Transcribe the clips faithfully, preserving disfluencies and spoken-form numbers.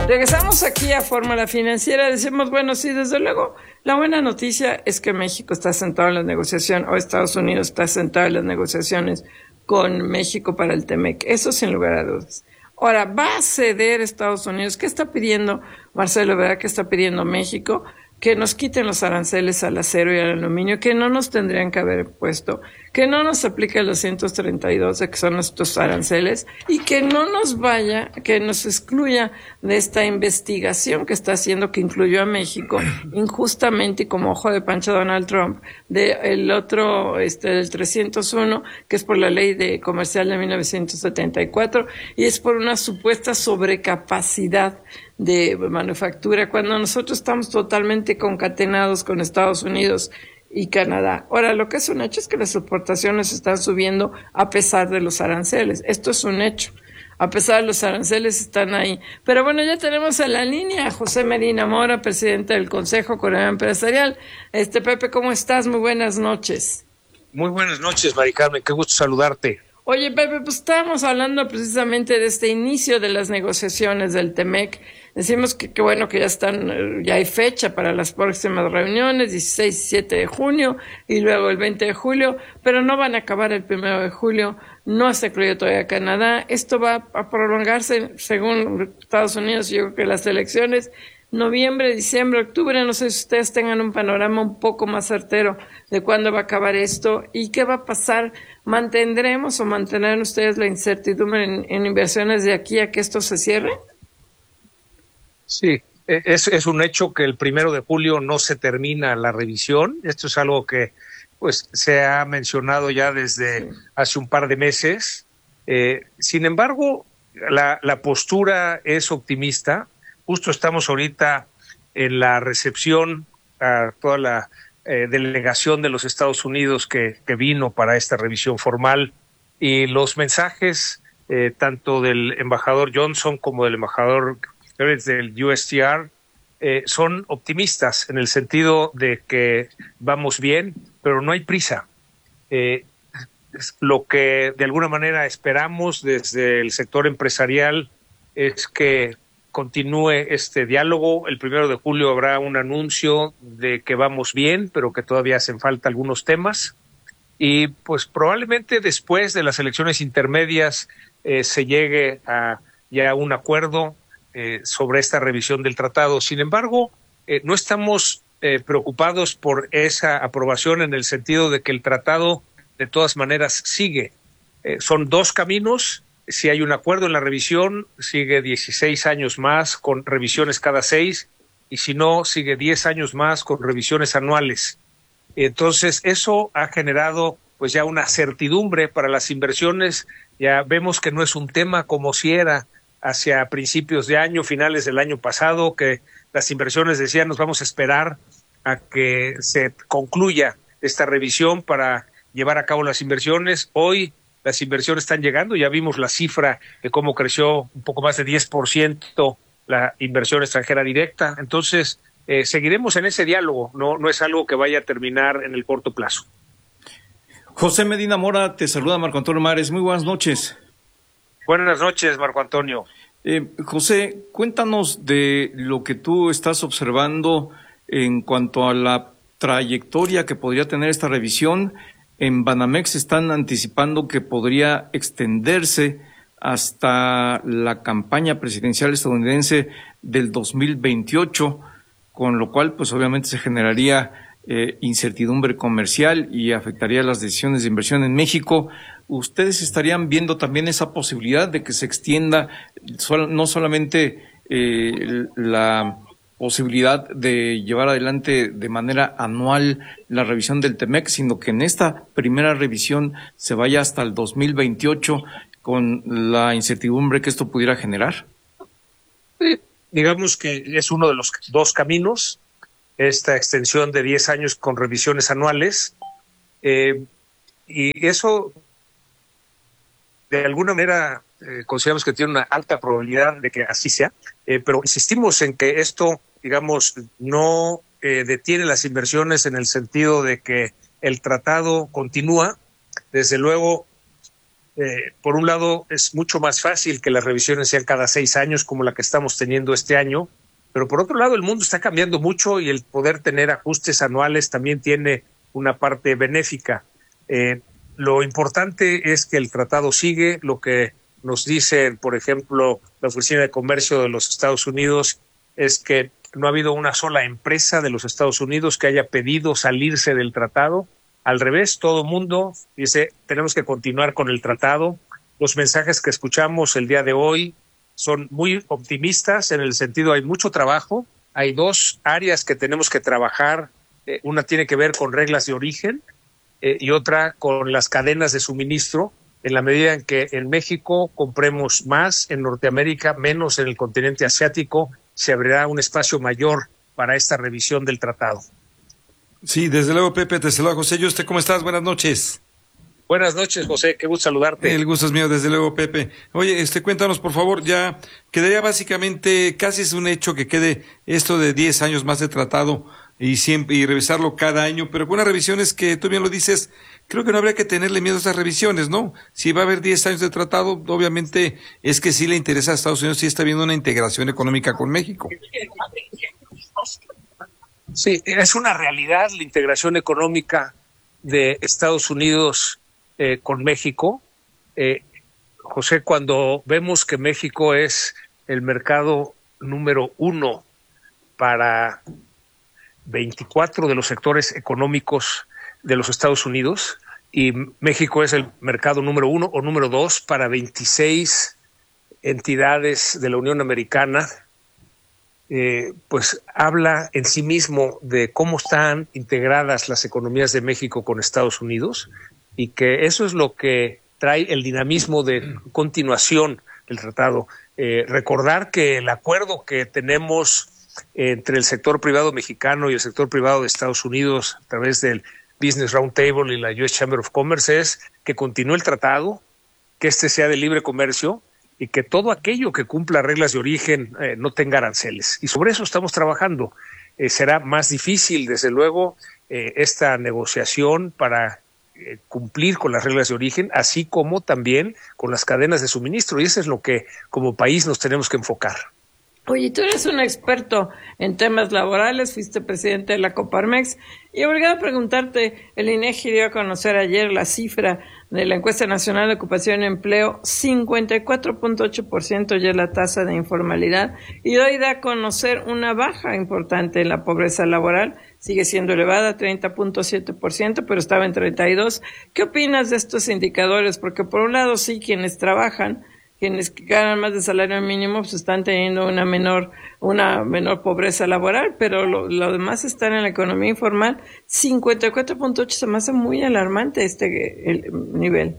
Regresamos aquí a Fórmula Financiera. Decimos, bueno, sí, desde luego, la buena noticia es que México está sentado en las negociaciones, o Estados Unidos está sentado en las negociaciones con México para el TEMEC. Eso sin lugar a dudas. Ahora, ¿va a ceder Estados Unidos? ¿Qué está pidiendo Marcelo Ebrard? ¿Qué está pidiendo México? Que nos quiten los aranceles al acero y al aluminio, que no nos tendrían que haber puesto, que no nos aplique el doscientos treinta y dos, que son estos aranceles, y que no nos vaya, que nos excluya de esta investigación que está haciendo, que incluyó a México injustamente y como ojo de pancha Donald Trump, de el otro, este, del trescientos uno, que es por la ley de comercial de mil novecientos setenta y cuatro, y es por una supuesta sobrecapacidad de manufactura, cuando nosotros estamos totalmente concatenados con Estados Unidos y Canadá. Ahora, lo que es un hecho es que las exportaciones están subiendo a pesar de los aranceles. Esto es un hecho. A pesar de los aranceles están ahí. Pero bueno, ya tenemos en la línea a José Medina Mora, presidente del Consejo Coordinador Empresarial. Este, Pepe, ¿cómo estás? Muy buenas noches. Muy buenas noches, Mari Carmen. Qué gusto saludarte. Oye, Pepe, pues estábamos hablando precisamente de este inicio de las negociaciones del TEMEC. Decimos que, que bueno, que ya están, ya hay fecha para las próximas reuniones, dieciséis y diecisiete de junio, y luego el veinte de julio, pero no van a acabar el primero de julio, no se incluye todavía Canadá. Esto va a prolongarse, según Estados Unidos, yo creo que las elecciones, noviembre, diciembre, octubre. No sé si ustedes tengan un panorama un poco más certero de cuándo va a acabar esto y qué va a pasar. ¿Mantendremos o mantendrán ustedes la incertidumbre en, en inversiones de aquí a que esto se cierre? Sí, es, es un hecho que el primero de julio no se termina la revisión. Esto es algo que pues se ha mencionado ya desde sí. hace un par de meses. Eh, sin embargo, la, la postura es optimista. Justo estamos ahorita en la recepción a toda la eh, delegación de los Estados Unidos que, que vino para esta revisión formal, y los mensajes eh, tanto del embajador Johnson como del embajador del U S T R eh, son optimistas en el sentido de que vamos bien, pero no hay prisa. Eh, lo que de alguna manera esperamos desde el sector empresarial es que continúe este diálogo. El primero de julio habrá un anuncio de que vamos bien, pero que todavía hacen falta algunos temas. Y pues probablemente después de las elecciones intermedias eh, se llegue a ya un acuerdo eh, sobre esta revisión del tratado. Sin embargo, eh, no estamos eh, preocupados por esa aprobación en el sentido de que el tratado de todas maneras sigue. Eh, son dos caminos. Si hay un acuerdo en la revisión, sigue dieciséis años más con revisiones cada seis, y si no, sigue diez años más con revisiones anuales. Entonces, eso ha generado pues ya una certidumbre para las inversiones. Ya vemos que no es un tema como si era hacia principios de año, finales del año pasado, que las inversiones decían nos vamos a esperar a que se concluya esta revisión para llevar a cabo las inversiones. Hoy las inversiones están llegando, ya vimos la cifra de cómo creció un poco más de diez por ciento la inversión extranjera directa. Entonces, eh, seguiremos en ese diálogo, no, no es algo que vaya a terminar en el corto plazo. José Medina Mora, te saluda Marco Antonio Mares. Muy buenas noches. Buenas noches, Marco Antonio. Eh, José, cuéntanos de lo que tú estás observando en cuanto a la trayectoria que podría tener esta revisión. En Banamex están anticipando que podría extenderse hasta la campaña presidencial estadounidense del dos mil veintiocho, con lo cual pues obviamente se generaría eh, incertidumbre comercial y afectaría las decisiones de inversión en México. ¿Ustedes estarían viendo también esa posibilidad de que se extienda sol, no solamente eh, la posibilidad de llevar adelante de manera anual la revisión del TEMEC, sino que en esta primera revisión se vaya hasta el dos mil veintiocho con la incertidumbre que esto pudiera generar? Sí, digamos que es uno de los dos caminos, esta extensión de diez años con revisiones anuales, eh, y eso de alguna manera eh, consideramos que tiene una alta probabilidad de que así sea, eh, pero insistimos en que esto, digamos, no eh, detiene las inversiones en el sentido de que el tratado continúa. Desde luego, eh, por un lado es mucho más fácil que las revisiones sean cada seis años como la que estamos teniendo este año, pero por otro lado el mundo está cambiando mucho y el poder tener ajustes anuales también tiene una parte benéfica. Eh, lo importante es que el tratado sigue, lo que nos dice, por ejemplo, la Oficina de Comercio de los Estados Unidos es que no ha habido una sola empresa de los Estados Unidos que haya pedido salirse del tratado. Al revés, todo el mundo dice, tenemos que continuar con el tratado. Los mensajes que escuchamos el día de hoy son muy optimistas, en el sentido hay mucho trabajo. Hay dos áreas que tenemos que trabajar. Eh, una tiene que ver con reglas de origen eh, y otra con las cadenas de suministro. En la medida en que en México compremos más, en Norteamérica menos, en el continente asiático, se abrirá un espacio mayor para esta revisión del tratado. Sí, desde luego, Pepe, te saluda José Yuste. ¿Cómo estás? Buenas noches. Buenas noches, José. Qué gusto saludarte. El gusto es mío, desde luego, Pepe. Oye, este, cuéntanos, por favor, ya quedaría básicamente, casi es un hecho que quede esto de diez años más de tratado y siempre y revisarlo cada año, pero con unas revisiones que tú bien lo dices, creo que no habría que tenerle miedo a esas revisiones, ¿no? Si va a haber diez años de tratado, obviamente es que sí le interesa a Estados Unidos, sí está viendo una integración económica con México. Sí, es una realidad la integración económica de Estados Unidos eh, con México. Eh, José, cuando vemos que México es el mercado número uno para veinticuatro de los sectores económicos de los Estados Unidos y México es el mercado número uno o número dos para veintiséis entidades de la Unión Americana, eh, pues habla en sí mismo de cómo están integradas las economías de México con Estados Unidos y que eso es lo que trae el dinamismo de continuación del tratado. Eh, recordar que el acuerdo que tenemos entre el sector privado mexicano y el sector privado de Estados Unidos a través del Business Roundtable y la U S Chamber of Commerce es que continúe el tratado, que este sea de libre comercio y que todo aquello que cumpla reglas de origen eh, no tenga aranceles. Y sobre eso estamos trabajando. Eh, será más difícil, desde luego, eh, esta negociación para eh, cumplir con las reglas de origen, así como también con las cadenas de suministro. Y eso es lo que como país nos tenemos que enfocar. Oye, tú eres un experto en temas laborales, fuiste presidente de la Coparmex y obligado a preguntarte, el INEGI dio a conocer ayer la cifra de la Encuesta Nacional de Ocupación y Empleo, cincuenta y cuatro punto ocho por ciento ya la tasa de informalidad y hoy da a conocer una baja importante en la pobreza laboral, sigue siendo elevada, treinta punto siete por ciento, pero estaba en treinta y dos por ciento. ¿Qué opinas de estos indicadores? Porque por un lado sí, quienes trabajan, quienes ganan más de salario mínimo pues están teniendo una menor una menor pobreza laboral, pero lo, lo demás están en la economía informal. cincuenta y cuatro punto ocho se me hace muy alarmante este el nivel.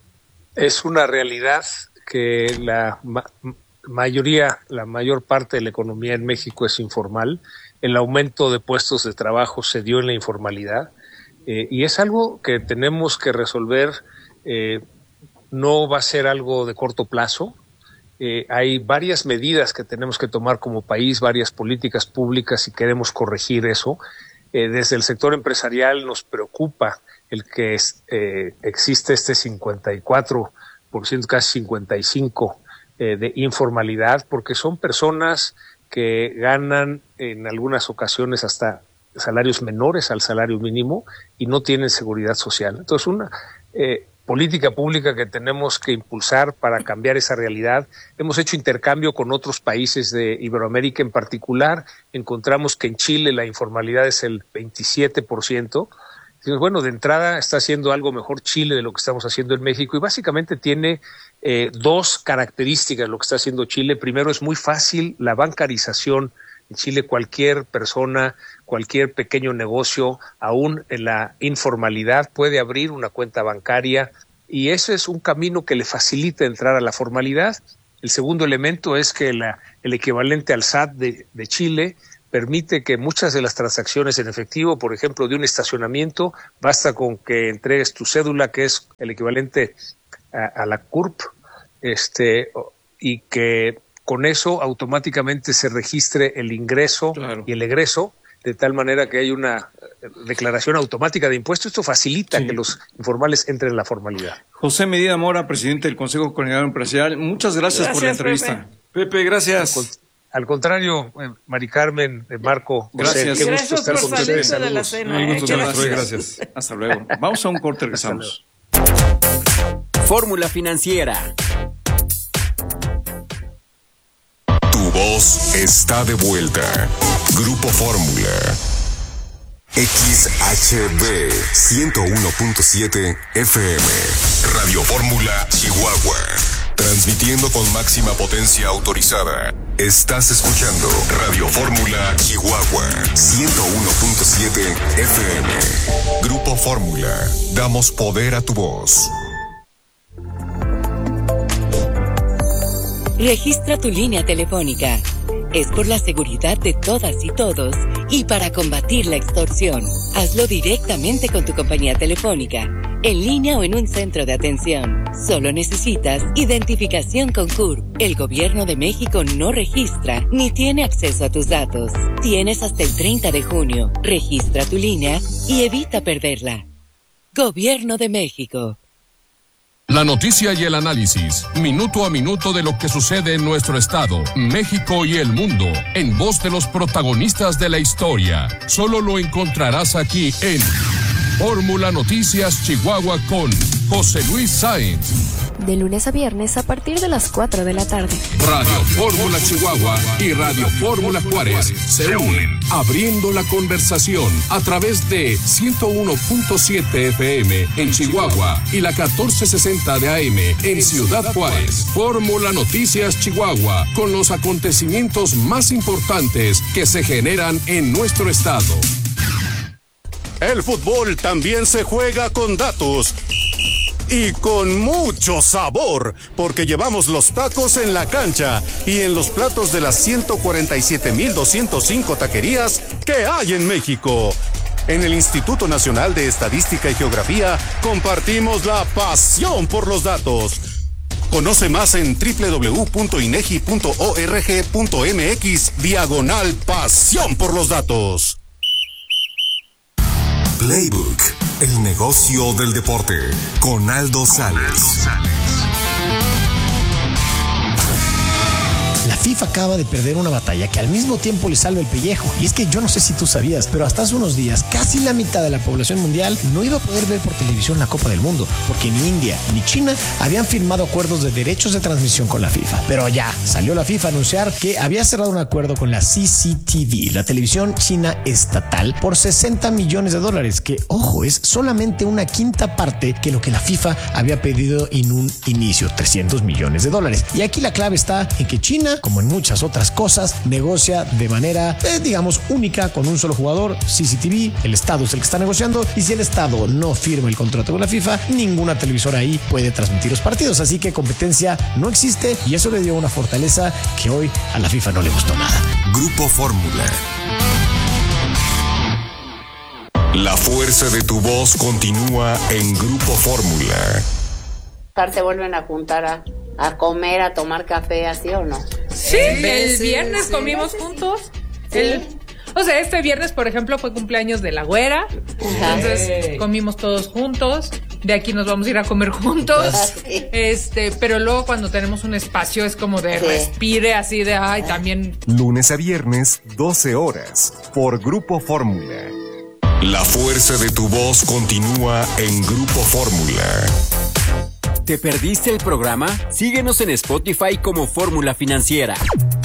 Es una realidad que la ma- mayoría, la mayor parte de la economía en México es informal. El aumento de puestos de trabajo se dio en la informalidad eh, y es algo que tenemos que resolver. eh, No va a ser algo de corto plazo. Eh, hay varias medidas que tenemos que tomar como país, varias políticas públicas si queremos corregir eso. Eh, desde el sector empresarial nos preocupa el que es, eh, existe este cincuenta y cuatro por ciento, casi cincuenta y cinco por ciento eh, de informalidad, porque son personas que ganan en algunas ocasiones hasta salarios menores al salario mínimo y no tienen seguridad social. Entonces, una... Eh, política pública que tenemos que impulsar para cambiar esa realidad. Hemos hecho intercambio con otros países de Iberoamérica, en particular encontramos que en Chile la informalidad es el veintisiete por ciento. Entonces, bueno, de entrada está haciendo algo mejor Chile de lo que estamos haciendo en México y básicamente tiene eh, dos características lo que está haciendo Chile. Primero, es muy fácil la bancarización. En Chile cualquier persona, cualquier pequeño negocio, aún en la informalidad, puede abrir una cuenta bancaria y ese es un camino que le facilita entrar a la formalidad. El segundo elemento es que la, el equivalente al S A T de, de Chile permite que muchas de las transacciones en efectivo, por ejemplo, de un estacionamiento, basta con que entregues tu cédula, que es el equivalente a, a la C U R P, este, y que con eso automáticamente se registre el ingreso claro. y el egreso de tal manera que hay una declaración automática de impuestos. Esto facilita sí. que los informales entren en la formalidad. José Medina Mora, presidente del Consejo Coordinador Empresarial, muchas gracias, gracias por la entrevista. Pepe, Pepe gracias. Al contrario, eh, Mari Carmen, eh, Marco, gracias. José, qué gracias gusto estar con ustedes. Saludos. Cena, eh. gusto gracias. gracias. Hasta luego. Vamos a un corte, regresamos. Fórmula Financiera. Tu voz está de vuelta. Grupo Fórmula. X H B ciento uno punto siete F M. Radio Fórmula Chihuahua. Transmitiendo con máxima potencia autorizada. Estás escuchando Radio Fórmula Chihuahua ciento uno punto siete F M. Grupo Fórmula. Damos poder a tu voz. Registra tu línea telefónica. Es por la seguridad de todas y todos y para combatir la extorsión. Hazlo directamente con tu compañía telefónica, en línea o en un centro de atención. Solo necesitas identificación con C U R P. El Gobierno de México no registra ni tiene acceso a tus datos. Tienes hasta el treinta de junio. Registra tu línea y evita perderla. Gobierno de México. La noticia y el análisis, minuto a minuto de lo que sucede en nuestro estado, México y el mundo, en voz de los protagonistas de la historia. Solo lo encontrarás aquí en Fórmula Noticias Chihuahua con José Luis Sáenz. De lunes a viernes a partir de las cuatro de la tarde. Radio Fórmula Chihuahua y Radio Fórmula Juárez se unen, abriendo la conversación a través de ciento uno punto siete F M en Chihuahua y la catorce sesenta de A M en Ciudad Juárez. Fórmula Noticias Chihuahua, con los acontecimientos más importantes que se generan en nuestro estado. El fútbol también se juega con datos. Y con mucho sabor, porque llevamos los tacos en la cancha y en los platos de las ciento cuarenta y siete mil doscientos cinco taquerías que hay en México. En el Instituto Nacional de Estadística y Geografía compartimos la pasión por los datos. Conoce más en doble u doble u doble u punto inegi punto org punto mx diagonal pasión por los datos. Playbook, el negocio del deporte, con Aldo Sales. La FIFA acaba de perder una batalla que al mismo tiempo le salva el pellejo. Y es que yo no sé si tú sabías, pero hasta hace unos días casi la mitad de la población mundial no iba a poder ver por televisión la Copa del Mundo, porque ni India ni China habían firmado acuerdos de derechos de transmisión con la FIFA. Pero ya salió la FIFA a anunciar que había cerrado un acuerdo con la C C T V, la televisión china estatal, por sesenta millones de dólares, que, ojo, es solamente una quinta parte que lo que la FIFA había pedido en un inicio, trescientos millones de dólares. Y aquí la clave está en que China, como en muchas otras cosas, negocia de manera, eh, digamos, única con un solo jugador, C C T V. El Estado es el que está negociando, y si el Estado no firma el contrato con la FIFA, ninguna televisora ahí puede transmitir los partidos. Así que competencia no existe, y eso le dio una fortaleza que hoy a la FIFA no le gustó nada. Grupo Fórmula. La fuerza de tu voz continúa en Grupo Fórmula. Se vuelven a juntar a, a comer, a tomar café, ¿así o no? Sí, el viernes comimos juntos. ¿Sí? El, o sea, este viernes, por ejemplo, fue cumpleaños de la güera. Entonces comimos todos juntos. De aquí nos vamos a ir a comer juntos. Sí. Este, pero luego cuando tenemos un espacio es como de Sí. respire, así de ay, también. Lunes a viernes, doce horas, por Grupo Fórmula. La fuerza de tu voz continúa en Grupo Fórmula. ¿Te perdiste el programa? Síguenos en Spotify como Fórmula Financiera.